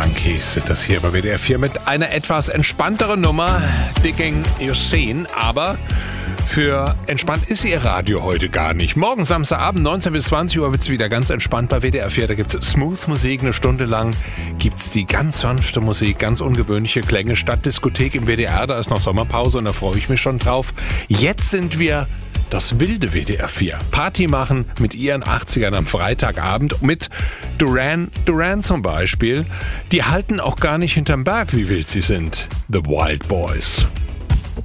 Monkeys sind das hier bei WDR 4 mit einer etwas entspannteren Nummer, Digging Your Scene, aber für entspannt ist Ihr Radio heute gar nicht. Morgen Samstagabend 19 bis 20 Uhr wird es wieder ganz entspannt bei WDR 4. Da gibt es Smooth Musik, eine Stunde lang gibt es die ganz sanfte Musik, ganz ungewöhnliche Klänge. Stadtdiskothek im WDR, da ist noch Sommerpause und da freue ich mich schon drauf. Jetzt sind wir das wilde WDR 4. Party machen mit ihren 80ern am Freitagabend mit Duran Duran zum Beispiel. Die halten auch gar nicht hinterm Berg, wie wild sie sind. The Wild Boys.